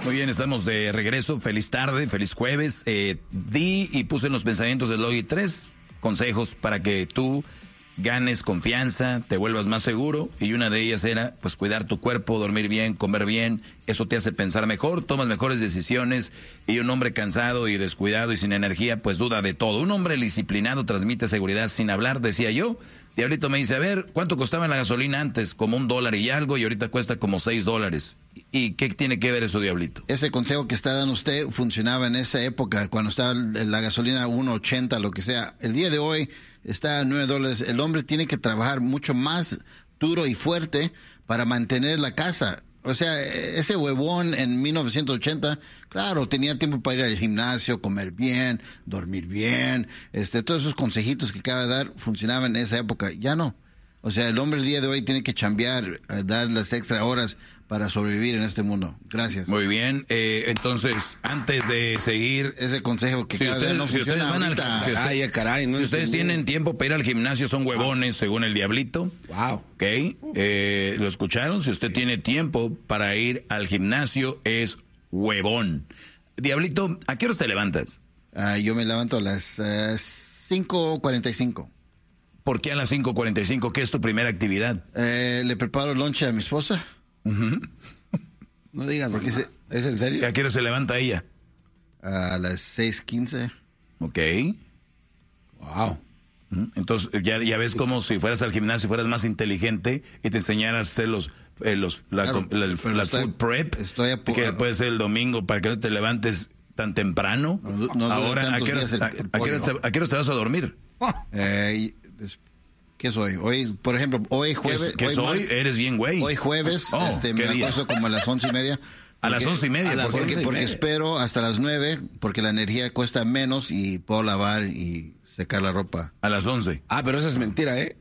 Muy bien, estamos de regreso. Feliz tarde, feliz jueves. Di y puse en los pensamientos de Logi 3 consejos para que tú ganes confianza, te vuelvas más seguro. Y una de ellas era, pues, cuidar tu cuerpo, dormir bien, comer bien. Eso te hace pensar mejor, tomas mejores decisiones. Y un hombre cansado y descuidado y sin energía, pues duda de todo. Un hombre disciplinado transmite seguridad sin hablar, decía yo. Diablito me dice, a ver, ¿cuánto costaba la gasolina antes? Como $1 y algo, y ahorita cuesta como $6. ¿Y qué tiene que ver eso, Diablito? Ese consejo que está dando usted funcionaba en esa época, cuando estaba la gasolina a 1.80, lo que sea. El día de hoy está a $9. El hombre tiene que trabajar mucho más duro y fuerte para mantener la casa. O sea, ese huevón en 1980, claro, tenía tiempo para ir al gimnasio, comer bien, dormir bien. Todos esos consejitos que acaba de dar funcionaban en esa época. Ya no. O sea, el hombre el día de hoy tiene que chambear, dar las extra horas para sobrevivir en este mundo. Gracias. Muy bien. Entonces, antes de seguir... Ese consejo que cada vez no funciona ahorita. Si ustedes tienen tiempo para ir al gimnasio, son huevones, según el Diablito. Wow. ¿Ok? ¿Lo escucharon? Si usted tiene tiempo para ir al gimnasio, es huevón. Diablito, ¿a qué horas te levantas? Yo me levanto a las 5:45. ¿Por qué a las 5:45? ¿Qué es tu primera actividad? Le preparo lunch a mi esposa. No digas, porque ¿es en serio? ¿A qué hora se levanta ella? A las 6:15. Ok. Wow. Entonces, ya ves como si fueras al gimnasio, fueras más inteligente y te enseñaras a hacer la food prep. Que puede ser el domingo para que no te levantes tan temprano. Ahora, ¿a qué hora te vas a dormir? ¿Qué soy? Hoy, por ejemplo, hoy jueves... ¿Qué soy? Eres bien güey. Hoy jueves, me acuesto como a las 11:30. ¿A las 11:30? Porque espero hasta las 9, porque la energía cuesta menos y puedo lavar y secar la ropa. A las 11. Pero eso es mentira, ¿eh?